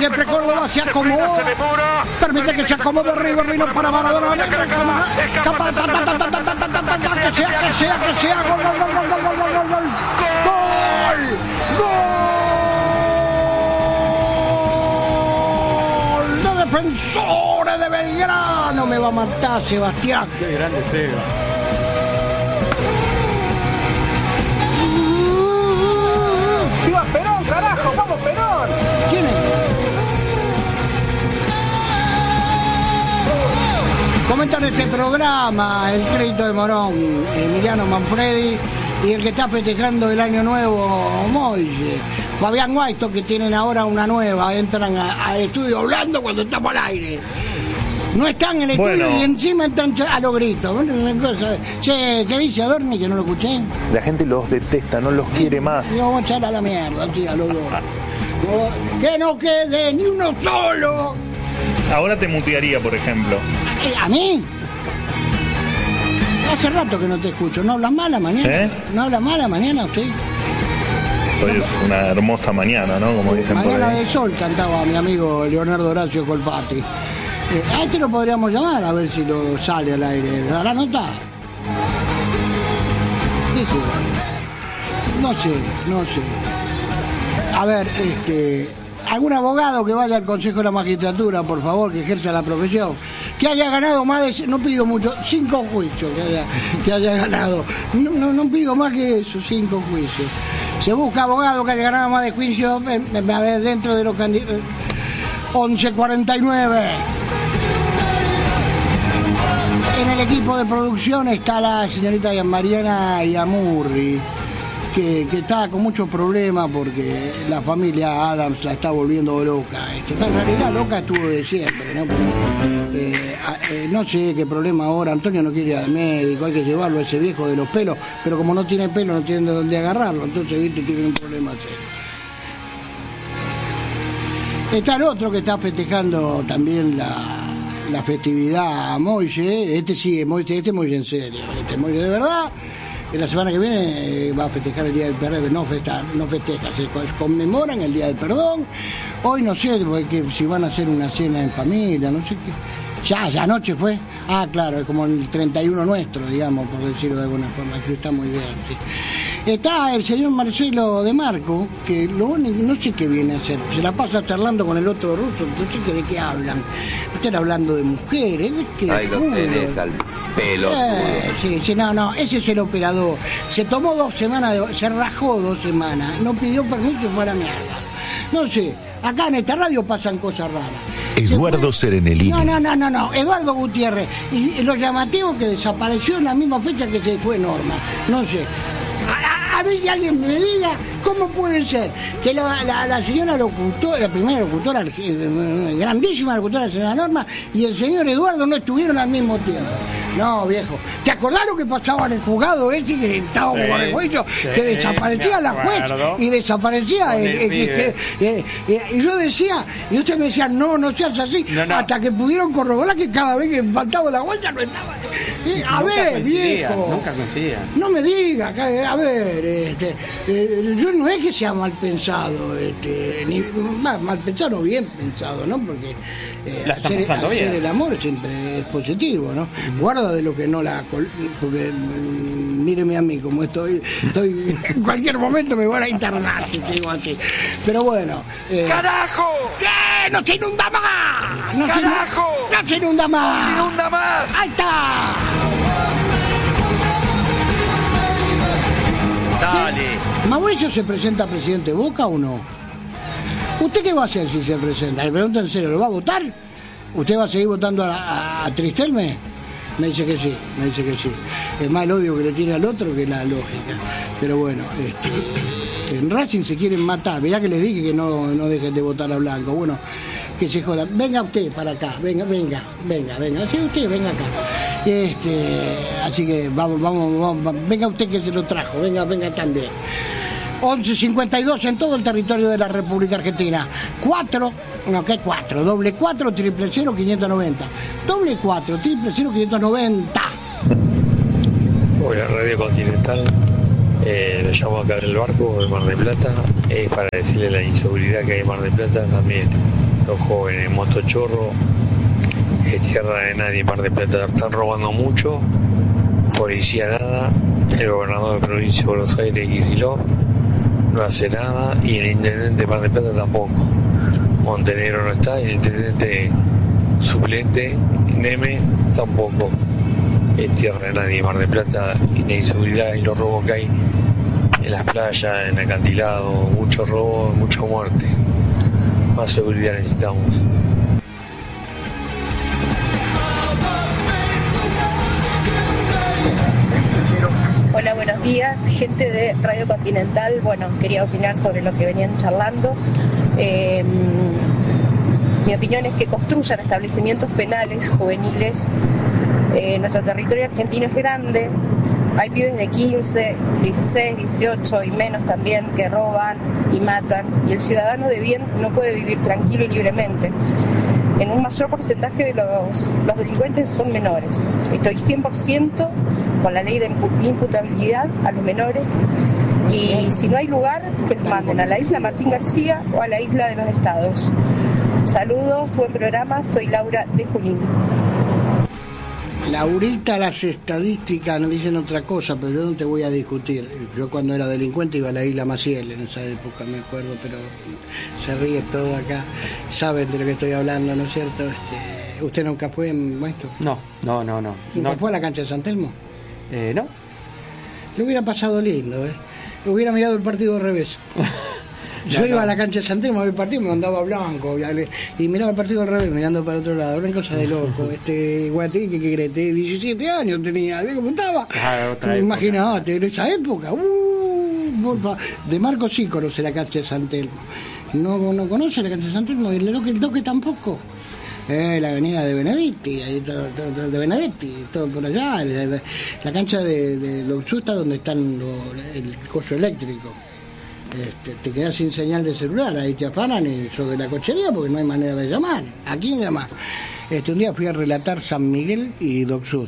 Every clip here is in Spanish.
siempre Córdoba se acomoda. Permite que se acomode River, vino para Maradona. Que sea. Gol. De Defensores de Belgrano. Me va a matar Sebastián. Qué grande Seba. ¡Viva Perón, carajo! ¡Vamos, Perón! ¿Quién es? Comentan este programa el crédito de Morón, Emiliano Manfredi, y el que está festejando el año nuevo, Moise, Fabián Guaito, que tienen ahora una nueva, entran al estudio hablando cuando estamos al aire. No están en el estudio y encima están a los gritos. Che, ¿qué dice Adorni que no lo escuché? La gente los detesta, no los quiere más. Y vamos a echar a la mierda, sí, a los dos. Que no quede ni uno solo. Ahora te mutearía, por ejemplo. ¿A mí? Hace rato que no te escucho. ¿No hablas mal a mañana? ¿No hablas mal a mañana usted? Hoy es una hermosa mañana, ¿no? Como dicen por ahí. Mañana de sol cantaba mi amigo Leonardo Horacio Colpati. A este lo podríamos llamar a ver si lo sale al aire. ¿Dará nota? Dice. No sé. A ver, algún abogado que vaya al Consejo de la Magistratura, por favor, que ejerza la profesión, que haya ganado más de, no pido mucho, 5 juicios que haya ganado. No pido más que eso, 5 juicios. Se busca abogado que haya ganado más de juicios dentro de los candidatos. 11:49. En el equipo de producción está la señorita Mariana Iamurri, que está con muchos problemas porque la familia Adams la está volviendo loca. En realidad loca estuvo de siempre, ¿no? No sé qué problema ahora. Antonio no quiere ir al médico, hay que llevarlo a ese viejo de los pelos, pero como no tiene pelo no tienen de dónde agarrarlo, entonces viste, tiene un problema serio. Está el otro que está festejando también la festividad a Moise. Este es Moise en serio. Este Moise de verdad. La semana que viene va a festejar el Día del Perdón. No festeja, se conmemoran el Día del Perdón. Hoy no sé porque si van a hacer una cena en familia, no sé qué. Ya anoche fue. Ah, claro, es como el 31 nuestro, digamos, por decirlo de alguna forma, que está muy bien, sí. Está el señor Marcelo de Marco, que lo único, no sé qué viene a hacer, se la pasa charlando con el otro ruso, no sé de qué hablan. Están hablando de mujeres, ahí lo tenés al pelo. Sí, no, ese es el operador. Se tomó 2 semanas, se rajó 2 semanas, no pidió permiso y fue a la mierda. No sé, acá en esta radio pasan cosas raras. Eduardo Serenelini. No, Eduardo Gutiérrez. Y lo llamativo que desapareció en la misma fecha que se fue Norma. No sé. A ver si alguien me diga cómo puede ser que la señora locutora, la primera locutora, grandísima locutora, la señora Norma, y el señor Eduardo no estuvieron al mismo tiempo. No, viejo. ¿Te acordás lo que pasaba en el juzgado ese que estábamos con el juicio? Que desaparecía la juez y desaparecía y yo decía, y usted me decía, no seas así, hasta que pudieron corroborar que cada vez que faltaba la jueza no estaba. A ver, viejo. Nunca coincidía. No me diga, a ver, yo no es que sea mal pensado, ni mal pensado, bien pensado, ¿no? Porque hacer el amor siempre es positivo, ¿no? Guarda de lo que no porque míreme a mí como estoy en cualquier momento me voy a internar si sigo así. Pero bueno. ¡Carajo! ¿Qué? ¡No se inunda más! ¡Carajo! ¡No se inunda más! ¡No se inunda más! ¡Ahí está! Dale. ¿Mauricio se presenta a presidente de Boca o no? ¿Usted qué va a hacer si se presenta? Le pregunto en serio, ¿lo va a votar? ¿Usted va a seguir votando a Tristelme? Me dice que sí. Es más el odio que le tiene al otro que la lógica. Pero bueno, en Racing se quieren matar. Mirá que les dije que no dejen de votar a Blanco. Bueno, que se joda. Venga usted para acá. Venga. Sí, usted venga acá. Así que vamos. Venga usted que se lo trajo. Venga también. 11:52 en todo el territorio de la República Argentina. 4 590. 590. Hola, Radio Continental. Lo llamo acá del barco de Mar del Plata. Es para decirle la inseguridad que hay en Mar del Plata también. los jóvenes, motochorro, es tierra de nadie, Mar del Plata, están robando mucho, policía nada, el gobernador de provincia de Buenos Aires, Kicillof, no hace nada, y el intendente de Mar del Plata tampoco. Montenegro no está, y el intendente suplente, Neme, tampoco. Es tierra de nadie, Mar del Plata, y la inseguridad y los robos que hay en las playas, en acantilado, mucho robo, mucha muerte. Más seguridad necesitamos. Hola, buenos días, gente de Radio Continental. Bueno, quería opinar sobre lo que venían charlando. Mi opinión es que construyan establecimientos penales juveniles. Nuestro territorio argentino es grande. Hay pibes de 15, 16, 18 y menos también que roban y matan. Y el ciudadano de bien no puede vivir tranquilo y libremente. En un mayor porcentaje de los delincuentes son menores. Estoy 100% con la ley de imputabilidad a los menores. Y si no hay lugar, que los manden a la isla Martín García o a la isla de los Estados. Saludos, buen programa, soy Laura de Junín. Laurita, las estadísticas nos dicen otra cosa, pero yo no te voy a discutir. Yo cuando era delincuente iba a la isla Maciel en esa época, me acuerdo, pero se ríe todo acá. Saben de lo que estoy hablando, ¿no es cierto? ¿Usted nunca fue, maestro? No. ¿Nunca fue a la cancha de San Telmo? No. Le hubiera pasado lindo, hubiera mirado el partido al revés. Yo iba a la cancha de San Telmo a ver el partido, me mandaba blanco y miraba el partido al revés, mirando para otro lado. Una cosa de loco. Guatí, ¿qué crees? 17 años tenía, ¿de cómo estaba? Imagínate, en esa época. De Marco sí conoce la cancha de San Telmo. No conoce la cancha de San Telmo, y el toque tampoco. La avenida de Benedetti, ahí todo de Benedetti, todo por allá. La cancha de Doxú está donde están el coso eléctrico. Te quedas sin señal de celular, ahí te afanan y sos de la cochería porque no hay manera de llamar. ¿A quién llamar? Un día fui a relatar San Miguel y Doxú.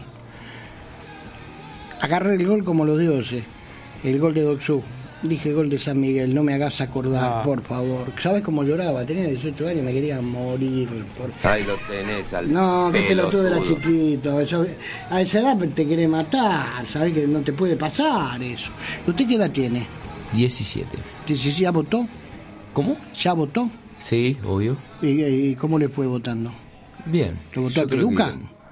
Agarré el gol como los dioses, el gol de Doxú. Dije gol de San Miguel, no me hagas acordar, por favor. ¿Sabes cómo lloraba? Tenía 18 años y me quería morir. Ahí lo tenés al No, qué pelotudo era pelotudo. chiquito. A esa edad te quiere matar, ¿sabes? Que no te puede pasar eso. ¿Usted qué edad tiene? 17. ¿Ya votó? ¿Cómo? ¿Ya votó? Sí, obvio. ¿Y cómo le fue votando? Bien. ¿Lo votó al Peluca?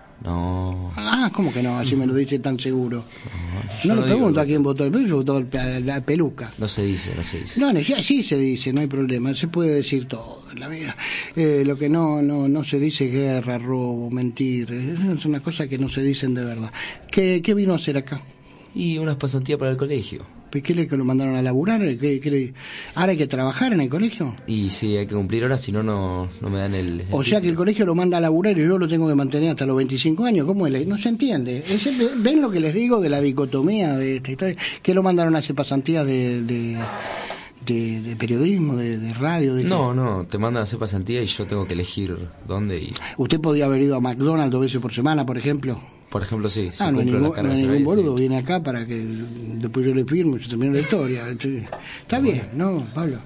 No. ¿Cómo que no? Así me lo dice tan seguro. No le digo pregunto a quién votó el Peluca, votó la Peluca. No se dice. No, sí se dice, no hay problema. Se puede decir todo en la vida. Lo que no se dice es guerra, robo, mentir. Es una cosa que no se dicen de verdad. ¿Qué vino a hacer acá? Y unas pasantías para el colegio. ¿Qué lo mandaron a laburar? ¿Ahora hay que trabajar en el colegio? Y sí, hay que cumplir horas, si no, no me dan el... O sea que el colegio lo manda a laburar y yo lo tengo que mantener hasta los 25 años. ¿Cómo es? No se entiende. ¿Ven lo que les digo de la dicotomía de esta historia? ¿Qué lo mandaron a hacer pasantías de periodismo, de radio? No, te mandan a hacer pasantía y yo tengo que elegir dónde ir. ¿Usted podía haber ido a McDonald's 2 veces por semana, por ejemplo? Por ejemplo, sí. No hay ningún boludo, viene acá para que después yo le firmo y se termine la historia. Está bien, ¿no, Pablo?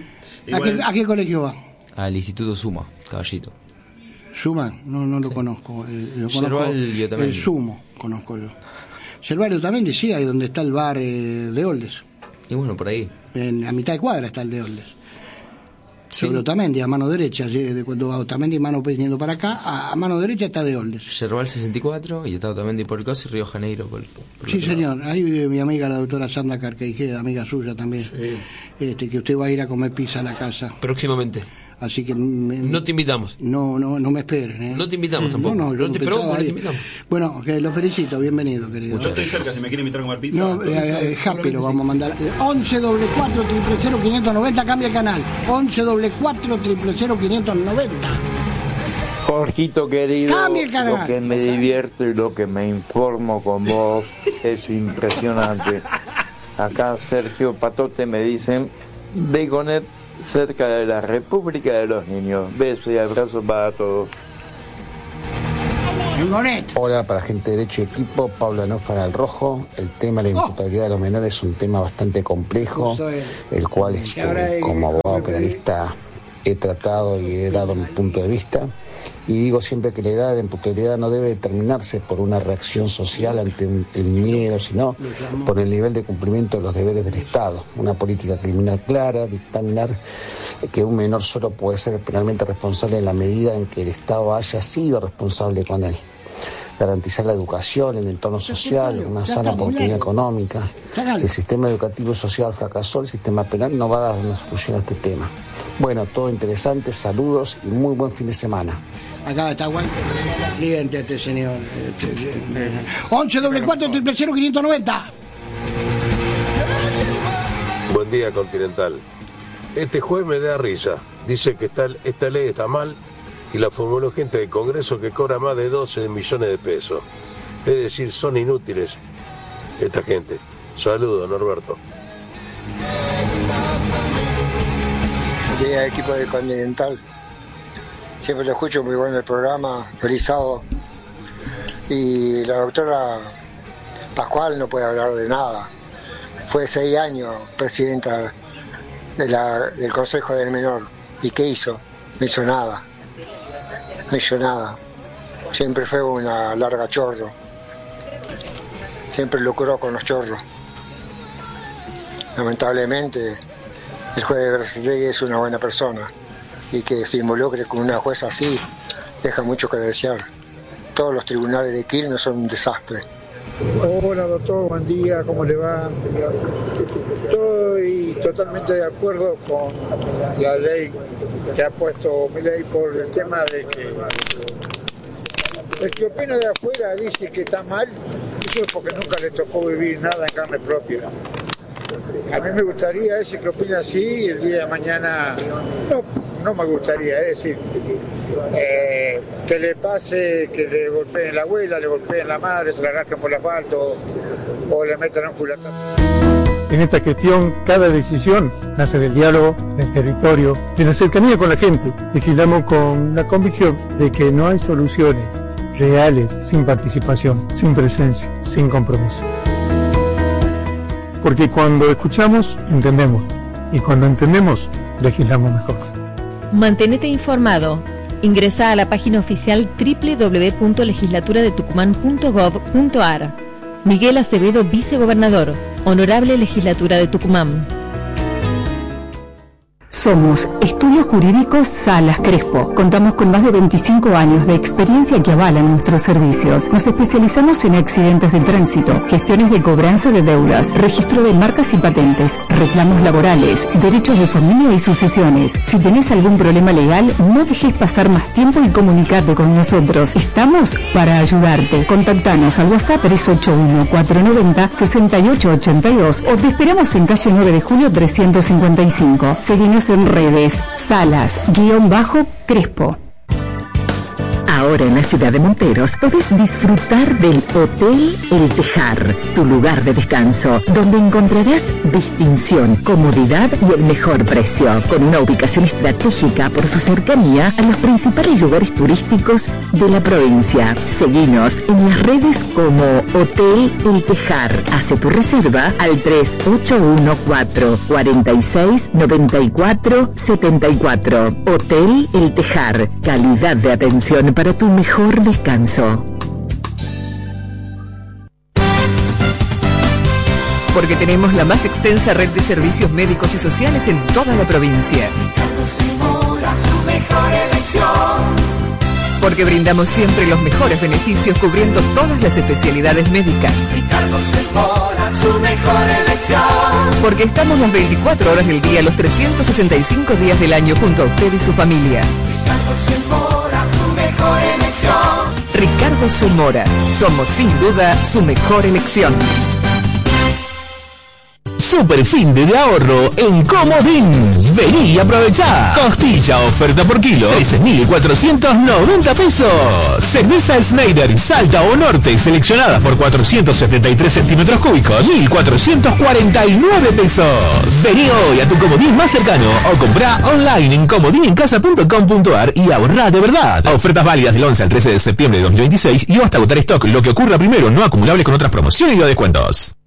¿A qué colegio va? Al Instituto Suma, Caballito. ¿Suma? No lo conozco. Yerbal y Otamendi. El Sumo, conozco yo. Yerbal y Otamendi, sí, ahí donde está el bar de Oldes. Y bueno, por ahí. A mitad de cuadra está el de Oldes. Sí. Sobre Otamendi, a mano derecha, de cuando va Otamendi mano viniendo para acá, a mano derecha está de Oldes. Yerbal 64 y está Otamendi por el coso y Río Janeiro por sí, señor. Ahí vive mi amiga la doctora Sandra Carqueijeda, amiga suya también. Sí. Que usted va a ir a comer pizza a la casa. Próximamente. Así que no te invitamos. No me esperen, ¿eh? No te invitamos tampoco. No te invitamos. Bueno, los felicito, bienvenido, querido. Yo estoy cerca, si me quiere invitar a comer pizza. No, Happy lo vamos a mandar. 11 440 590, cambia el canal. 11 440 590. Jorgito querido, cambia el canal. Lo que me divierto y lo que me informo con vos es impresionante. Acá Sergio Patote me dicen Begonet, cerca de la República de los Niños. Besos y abrazos para todos. Hola, para gente de derecho y equipo, Pablo Anófaga del Rojo. El tema de la imputabilidad de los menores es un tema bastante complejo, el cual como abogado penalista he tratado y he dado mi punto de vista. Y digo siempre que la edad de imputabilidad no debe determinarse por una reacción social ante el miedo, sino por el nivel de cumplimiento de los deberes del Estado. Una política criminal clara, dictaminar que un menor solo puede ser penalmente responsable en la medida en que el Estado haya sido responsable con él. Garantizar la educación, el entorno social, una sana oportunidad económica. El sistema educativo y social fracasó, el sistema penal no va a dar una solución a este tema. Bueno, todo interesante, saludos y muy buen fin de semana. Acá está Juan, cliente este señor. 11 4 000 590. Buen día, Continental. Este juez me da risa. Dice que esta ley está mal y la formuló gente del Congreso que cobra más de 12 millones de pesos. Es decir, son inútiles esta gente. Saludos, Norberto. Buen día, equipo de Continental. Siempre lo escucho, muy bueno el programa. Feliz sábado. Y la doctora Pascual no puede hablar de nada. Fue 6 años presidenta del Consejo del Menor. ¿Y qué hizo? No hizo nada. No hizo nada. Siempre fue una larga chorro. Siempre lucró con los chorros. Lamentablemente, el juez de Brasilegui es una buena persona. Y que se involucre con una jueza así, deja mucho que desear. Todos los tribunales de Quilmes son un desastre. Hola doctor, buen día, ¿cómo le va? Estoy totalmente de acuerdo con la ley que ha puesto Milei por el tema de que el que opina de afuera dice que está mal, eso es porque nunca le tocó vivir nada en carne propia. A mí me gustaría ese que opina así, el día de mañana no me gustaría, es decir, que le pase, que le golpeen la abuela, le golpeen la madre, se la arrastren por el asfalto o le metan un culatazo. En esta gestión, cada decisión nace del diálogo, del territorio, de la cercanía con la gente. Legislamos con la convicción de que no hay soluciones reales sin participación, sin presencia, sin compromiso. Porque cuando escuchamos, entendemos. Y cuando entendemos, legislamos mejor. Mantenete informado. Ingresa a la página oficial www.legislaturadetucumán.gov.ar. Miguel Acevedo, vicegobernador. Honorable Legislatura de Tucumán. Somos Estudios Jurídicos Salas Crespo. Contamos con más de 25 años de experiencia que avalan nuestros servicios. Nos especializamos en accidentes de tránsito, gestiones de cobranza de deudas, registro de marcas y patentes, reclamos laborales, derechos de familia y sucesiones. Si tenés algún problema legal, no dejes pasar más tiempo y comunicate con nosotros. Estamos para ayudarte. Contactanos al WhatsApp 381-490-6882 o te esperamos en calle 9 de Julio 355. Seguinos en redes, Salas-Crespo. Ahora en la ciudad de Monteros podés disfrutar del Hotel El Tejar, tu lugar de descanso, donde encontrarás distinción, comodidad y el mejor precio, con una ubicación estratégica por su cercanía a los principales lugares turísticos de la provincia. Seguinos en las redes como Hotel El Tejar. Hace tu reserva al 3814-469474. Hotel El Tejar, calidad de atención para tu mejor descanso. Porque tenemos la más extensa red de servicios médicos y sociales en toda la provincia. Su mejor elección. Porque brindamos siempre los mejores beneficios cubriendo todas las especialidades médicas. Ricardo Zamora, su mejor elección. Porque estamos las 24 horas del día, los 365 días del año junto a usted y su familia. Ricardo Zamora, su mejor elección. Ricardo Zamora, somos sin duda su mejor elección. Super fin de ahorro en Comodín. Vení y aprovechá. Costilla oferta por kilo, 13.490 pesos. Cerveza Schneider Salta o Norte seleccionada por 473 centímetros cúbicos, 1.449 pesos. Vení hoy a tu Comodín más cercano o comprá online en comodinencasa.com.ar y ahorrá de verdad. Ofertas válidas del 11 al 13 de septiembre de 2026 y hasta agotar stock. Lo que ocurra primero, no acumulables con otras promociones y o descuentos.